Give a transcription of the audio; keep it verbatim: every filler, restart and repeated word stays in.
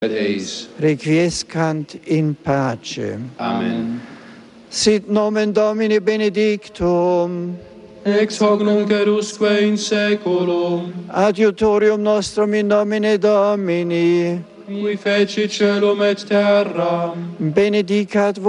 et eis. Requiescant in pace. Amen. Sit nomen Domini benedictum. Ex hoc nunc et usque in saeculum. Adiutorium nostrum in nomine Domini. Qui feci celum et terram. Benedicat